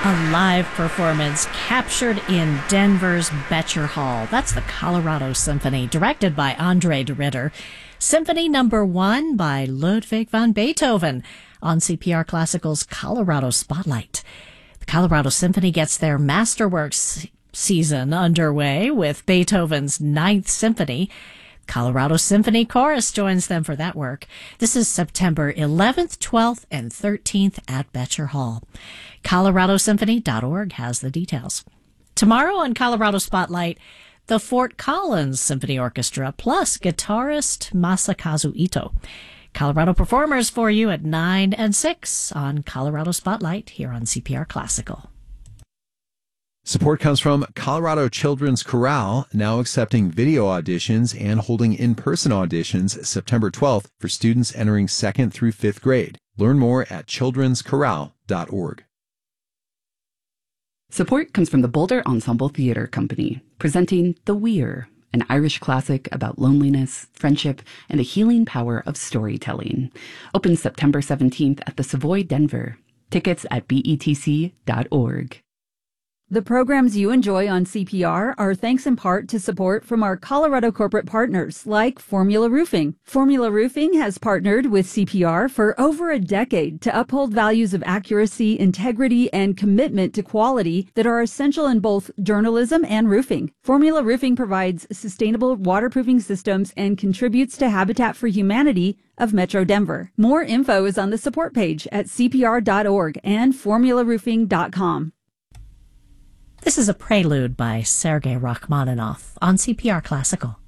A live performance captured in Denver's Becher Hall. That's the Colorado Symphony, directed by Andre de Ritter. Symphony Number 1 by Ludwig van Beethoven on CPR Classical's Colorado Spotlight. The Colorado Symphony gets their Masterworks season underway with Beethoven's Ninth Symphony. Colorado Symphony Chorus joins them for that work. This is September 11th, 12th, and 13th at Becher Hall. ColoradoSymphony.org has the details. Tomorrow on Colorado Spotlight, the Fort Collins Symphony Orchestra plus guitarist Masakazu Ito. Colorado performers for you at 9 and 6 on Colorado Spotlight here on CPR Classical. Support comes from Colorado Children's Chorale, now accepting video auditions and holding in-person auditions September 12th for students entering 2nd through 5th grade. Learn more at children'schorale.org. Support comes from the Boulder Ensemble Theatre Company, presenting The Weir, an Irish classic about loneliness, friendship, and the healing power of storytelling. Opens September 17th at the Savoy, Denver. Tickets at betc.org. The programs you enjoy on CPR are thanks in part to support from our Colorado corporate partners like Formula Roofing. Formula Roofing has partnered with CPR for over a decade to uphold values of accuracy, integrity, and commitment to quality that are essential in both journalism and roofing. Formula Roofing provides sustainable waterproofing systems and contributes to Habitat for Humanity of Metro Denver. More info is on the support page at cpr.org and formularoofing.com. This is a prelude by Sergei Rachmaninoff on CPR Classical.